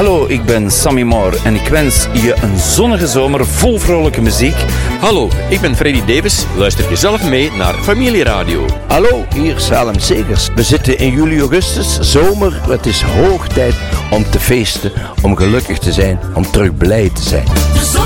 Hallo, ik ben Sammy Moore en ik wens je een zonnige zomer vol vrolijke muziek. Hallo, ik ben Freddy Davis. Luister gezellig mee naar Familieradio. Hallo, hier Salem Segers. We zitten in juli, augustus, zomer. Het is hoog tijd om te feesten, om gelukkig te zijn, om terug blij te zijn.